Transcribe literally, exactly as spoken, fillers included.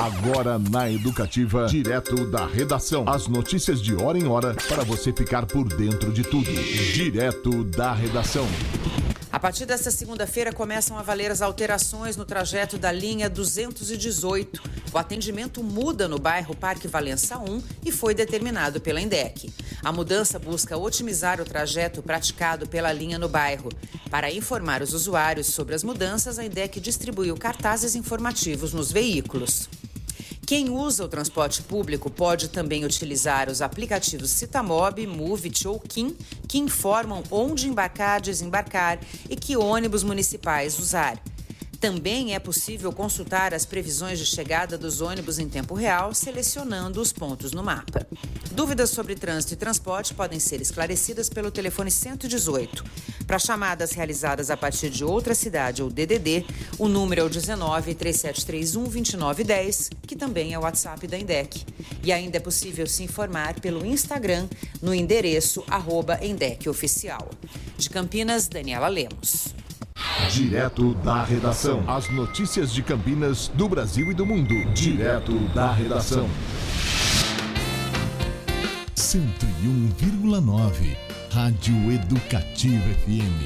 Agora na Educativa, direto da redação. As notícias de hora em hora para você ficar por dentro de tudo. Direto da redação. A partir desta segunda-feira começam a valer as alterações no trajeto da linha duzentos e dezoito. O atendimento muda no bairro Parque Valença um e foi determinado pela INDEC. A mudança busca otimizar o trajeto praticado pela linha no bairro. Para informar os usuários sobre as mudanças, a INDEC distribuiu cartazes informativos nos veículos. Quem usa o transporte público pode também utilizar os aplicativos Citamob, Movit ou Kim, que informam onde embarcar, desembarcar e que ônibus municipais usar. Também é possível consultar as previsões de chegada dos ônibus em tempo real, selecionando os pontos no mapa. Dúvidas sobre trânsito e transporte podem ser esclarecidas pelo telefone cento e dezoito. Para chamadas realizadas a partir de outra cidade ou D D D, o número é o dezenove, três sete três um, dois nove um zero, que também é o WhatsApp da INDEC. E ainda é possível se informar pelo Instagram, no endereço arroba INDEC Oficial. De Campinas, Daniela Lemos. Direto da redação. As notícias de Campinas, do Brasil e do mundo. Direto da redação. cento e um vírgula nove Rádio Educativa F M.